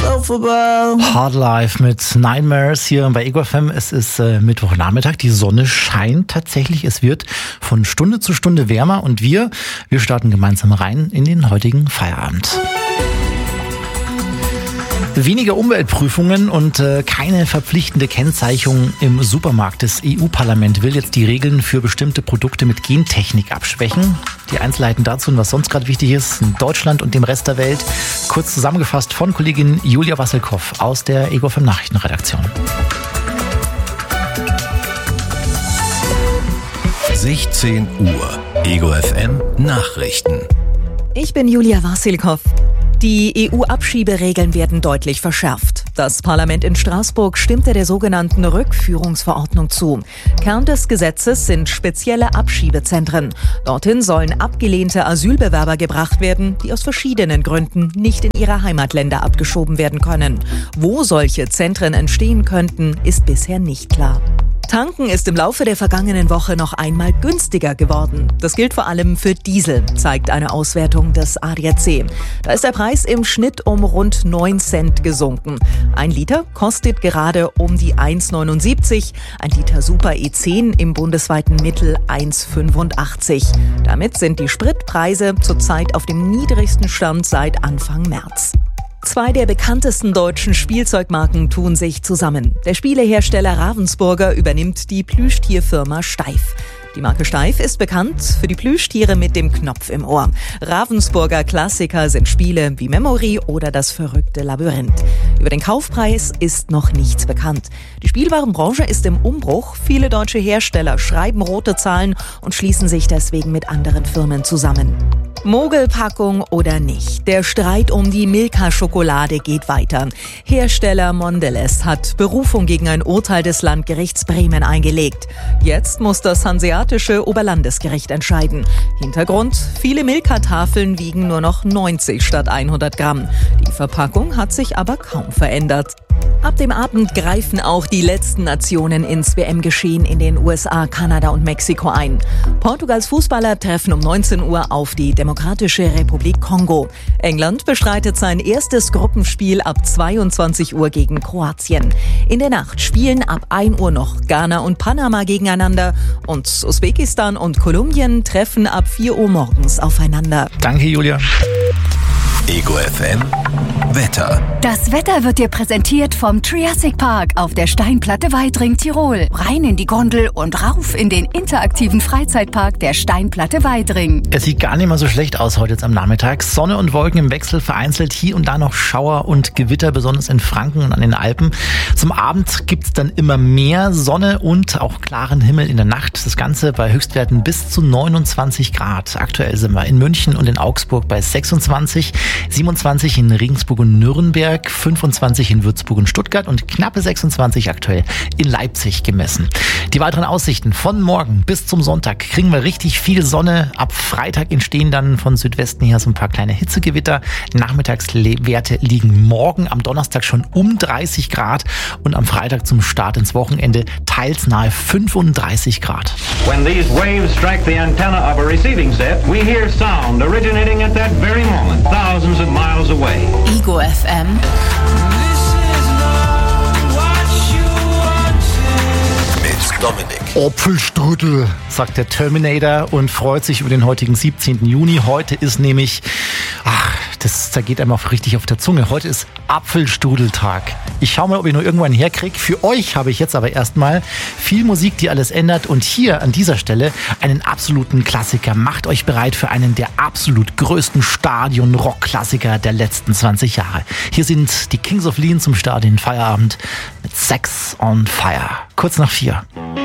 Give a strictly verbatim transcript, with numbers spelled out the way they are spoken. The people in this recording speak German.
Hard Life mit Nightmares hier bei Ego F M. Es ist äh, Mittwochnachmittag, die Sonne scheint tatsächlich. Es wird von Stunde zu Stunde wärmer und wir, wir starten gemeinsam rein in den heutigen Feierabend. Weniger Umweltprüfungen und äh, keine verpflichtende Kennzeichnung im Supermarkt. Das E U-Parlament will jetzt die Regeln für bestimmte Produkte mit Gentechnik abschwächen. Die Einzelheiten dazu und was sonst gerade wichtig ist in Deutschland und dem Rest der Welt. Kurz zusammengefasst von Kollegin Julia Wasselkow aus der Ego F M Nachrichtenredaktion. sechzehn Uhr. Ego F M Nachrichten. Ich bin Julia Wassilkow. Die E U-Abschieberegeln werden deutlich verschärft. Das Parlament in Straßburg stimmte der sogenannten Rückführungsverordnung zu. Kern des Gesetzes sind spezielle Abschiebezentren. Dorthin sollen abgelehnte Asylbewerber gebracht werden, die aus verschiedenen Gründen nicht in ihre Heimatländer abgeschoben werden können. Wo solche Zentren entstehen könnten, ist bisher nicht klar. Tanken ist im Laufe der vergangenen Woche noch einmal günstiger geworden. Das gilt vor allem für Diesel, zeigt eine Auswertung des A D A C. Da ist der Preis im Schnitt um rund neun Cent gesunken. Ein Liter kostet gerade um die eins Komma neunundsiebzig, ein Liter Super E zehn im bundesweiten Mittel eins Komma fünfundachtzig. Damit sind die Spritpreise zurzeit auf dem niedrigsten Stand seit Anfang März. Zwei der bekanntesten deutschen Spielzeugmarken tun sich zusammen. Der Spielehersteller Ravensburger übernimmt die Plüschtierfirma Steif. Die Marke Steif ist bekannt für die Plüschtiere mit dem Knopf im Ohr. Ravensburger Klassiker sind Spiele wie Memory oder das verrückte Labyrinth. Über den Kaufpreis ist noch nichts bekannt. Die Spielwarenbranche ist im Umbruch. Viele deutsche Hersteller schreiben rote Zahlen und schließen sich deswegen mit anderen Firmen zusammen. Mogelpackung oder nicht? Der Streit um die Milka-Schokolade geht weiter. Hersteller Mondelez hat Berufung gegen ein Urteil des Landgerichts Bremen eingelegt. Jetzt muss das Hanseatische Oberlandesgericht entscheiden. Hintergrund: viele Milka-Tafeln wiegen nur noch neunzig statt hundert Gramm. Die Verpackung hat sich aber kaum verändert. Ab dem Abend greifen auch die letzten Nationen ins W M-Geschehen in den U S A, Kanada und Mexiko ein. Portugals Fußballer treffen um neunzehn Uhr auf die Demokratische Republik Kongo. England bestreitet sein erstes Gruppenspiel ab zweiundzwanzig Uhr gegen Kroatien. In der Nacht spielen ab ein Uhr noch Ghana und Panama gegeneinander und Usbekistan und Kolumbien treffen ab vier Uhr morgens aufeinander. Danke, Julia. Ego F M Wetter. Das Wetter wird dir präsentiert vom Triassic Park auf der Steinplatte Weidring, Tirol. Rein in die Gondel und rauf in den interaktiven Freizeitpark der Steinplatte Weidring. Es sieht gar nicht mal so schlecht aus heute jetzt am Nachmittag. Sonne und Wolken im Wechsel, vereinzelt hier und da noch Schauer und Gewitter, besonders in Franken und an den Alpen. Zum Abend gibt's dann immer mehr Sonne und auch klaren Himmel in der Nacht. Das Ganze bei Höchstwerten bis zu neunundzwanzig Grad. Aktuell sind wir in München und in Augsburg bei sechsundzwanzig, siebenundzwanzig in Regensburg und Nürnberg, fünfundzwanzig in Würzburg und Stuttgart und knappe sechsundzwanzig aktuell in Leipzig gemessen. Die weiteren Aussichten von morgen bis zum Sonntag kriegen wir richtig viel Sonne. Ab Freitag entstehen dann von Südwesten her so ein paar kleine Hitzegewitter. Nachmittagswerte liegen morgen am Donnerstag schon um dreißig Grad und am Freitag zum Start ins Wochenende teils nahe fünfunddreißig Grad. When these waves strike the antenna of a receiving set, we hear sound originating at that very moment, thousands of miles away. Ego F M. Mit Dominik. Apfelstrudel, sagt der Terminator und freut sich über den heutigen siebzehnten Juni. Heute ist nämlich, ach, das zergeht einem auch richtig auf der Zunge. Heute ist Apfelstrudeltag. Ich schaue mal, ob ich noch irgendwann herkriege. Für euch habe ich jetzt aber erstmal viel Musik, die alles ändert. Und hier an dieser Stelle einen absoluten Klassiker. Macht euch bereit für einen der absolut größten Stadion-Rock-Klassiker der letzten zwanzig Jahre. Hier sind die Kings of Leon zum Start in den Feierabend mit Sex on Fire. Kurz nach vier.